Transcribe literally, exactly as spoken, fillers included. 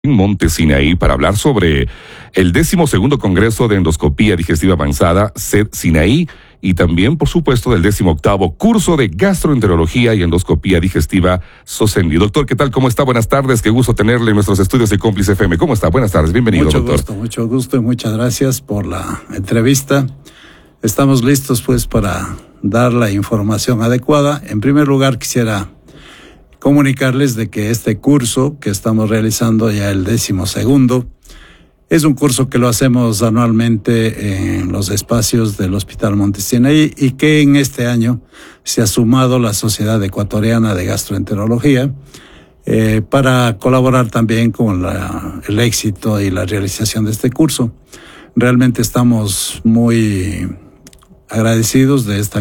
Monte Sinaí para hablar sobre el décimo segundo Congreso de Endoscopía Digestiva Avanzada, C E D Sinaí, y también, por supuesto, del décimo octavo curso de Gastroenterología y Endoscopía Digestiva SOSENDI. Doctor, ¿qué tal? ¿Cómo está? Buenas tardes. Qué gusto tenerle en nuestros estudios de Cómplice F M. ¿Cómo está? Buenas tardes. Bienvenido, mucho doctor. Mucho gusto, mucho gusto y muchas gracias por la entrevista. Estamos listos, pues, para dar la información adecuada. En primer lugar, quisiera comunicarles de que este curso que estamos realizando, ya el décimo segundo, es un curso que lo hacemos anualmente en los espacios del Hospital Monte Sinaí y que en este año se ha sumado la Sociedad Ecuatoriana de Gastroenterología eh, para colaborar también con la, el éxito y la realización de este curso. Realmente estamos muy agradecidos de esta